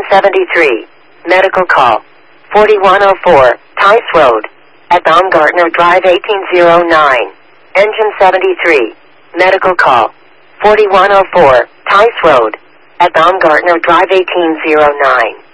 73. Medical call. 4104, Tice Road. At Baumgartner Drive 1809. Engine 73. Medical call. 4104, Tice Road. At Baumgartner Drive 1809.